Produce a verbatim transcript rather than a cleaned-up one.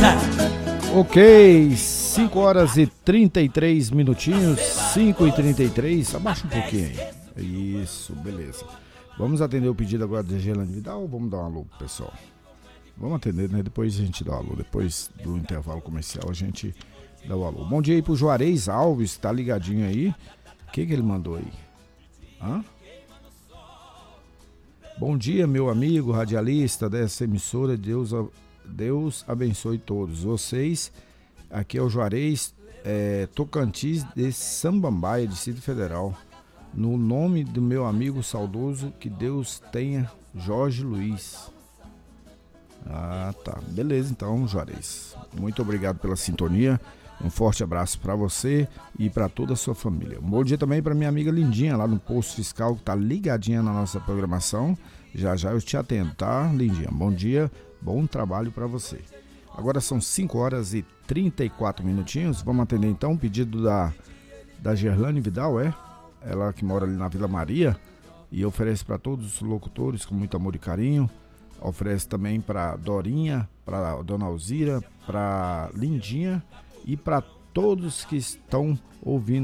Ok, cinco horas e trinta e três minutinhos, cinco e trinta e três, abaixa um pouquinho aí. Isso, beleza. Vamos atender o pedido agora de Gerlane Vidal ou vamos dar um alô pro pessoal? Vamos atender, né? Depois a gente dá o alô. Depois do intervalo comercial a gente dá o alô. Bom dia aí pro Juarez Alves, tá ligadinho aí? O que que ele mandou aí? Hã? Bom dia, meu amigo radialista dessa emissora. Deus, Deus abençoe todos. Vocês, aqui é o Juarez é, Tocantins de Samambaia, Distrito Federal. No nome do meu amigo saudoso, que Deus tenha, Jorge Luiz. Ah, tá. Beleza, então, Juarez. Muito obrigado pela sintonia. Um forte abraço para você e para toda a sua família. Um bom dia também para minha amiga Lindinha, lá no Posto Fiscal, que tá ligadinha na nossa programação. Já já eu te atendo, tá, Lindinha? Bom dia, bom trabalho para você. Agora são cinco horas e trinta e quatro minutinhos. Vamos atender então o pedido da, da Gerlane Vidal, é? Ela que mora ali na Vila Maria e oferece para todos os locutores com muito amor e carinho. Oferece também para Dorinha, para Dona Alzira, para Lindinha e para todos que estão ouvindo